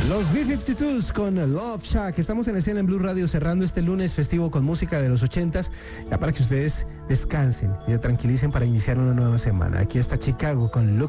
Los B-52s con Love Shack. Estamos en escena en Blue Radio cerrando este lunes festivo con música de los 80s, ya para que ustedes descansen y se tranquilicen para iniciar una nueva semana. Aquí está Chicago con Look